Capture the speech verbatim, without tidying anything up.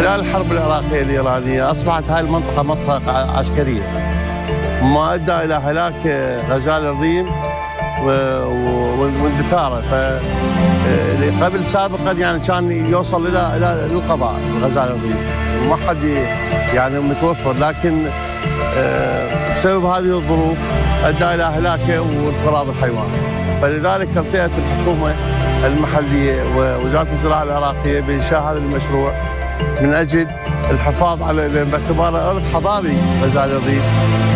خلال الحرب العراقية الإيرانية أصبحت هذه المنطقة منطقة عسكرية، ما أدى إلى هلاك غزال الريم واندثاره. ف قبل سابقا يعني كان يوصل الى الى القضاء غزال الريم وما حد يعني متوفر، لكن بسبب هذه الظروف ادى الى هلاكه وانقراض الحيوان. فلذلك ابتدت الحكومه المحليه ووزاره الزراعه العراقيه بانشاء هذا المشروع من اجل الحفاظ على باعتباره ارض حضاري غزال الريم.